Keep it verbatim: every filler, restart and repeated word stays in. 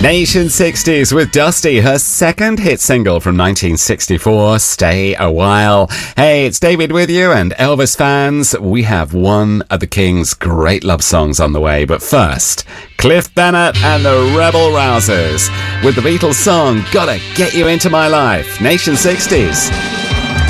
Nation sixties with Dusty, her second hit single from nineteen sixty-four, Stay a While. Hey, it's David with you, and Elvis fans, we have one of the King's great love songs on the way. But first, Cliff Bennett and the Rebel Rousers with the Beatles song, Gotta Get You Into My Life. Nation sixties.